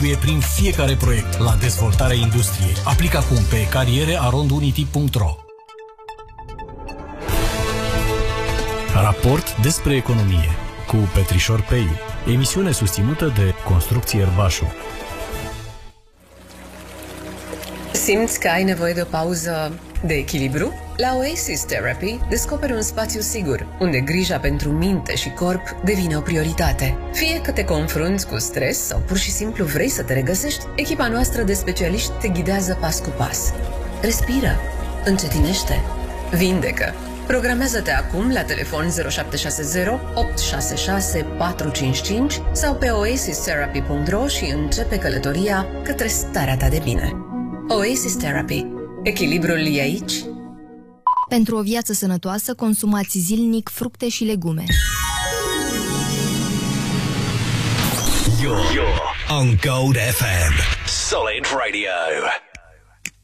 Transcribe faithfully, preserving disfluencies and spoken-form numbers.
prin fiecare proiect la dezvoltarea industriei. Aplică acum pe cariere arond unity punct ro. Raport despre economie cu Petrișor Peiu. Emisiune susținută de Construcții Erbașu. Simți că ai nevoie de o pauză de echilibru? La Oasis Therapy descoperi un spațiu sigur, unde grija pentru minte și corp devine o prioritate. Fie că te confrunți cu stres sau pur și simplu vrei să te regăsești, echipa noastră de specialiști te ghidează pas cu pas. Respiră, încetinește, vindecă. Programează-te acum la telefon zero șapte șase zero opt șase șase patru cinci cinci sau pe oasis therapy punct ro și începe călătoria către starea ta de bine. Oasis Therapy. Echilibrul e aici. Pentru o viață sănătoasă, consumați zilnic fructe și legume. You're, you're on Gold F M. Solid Radio.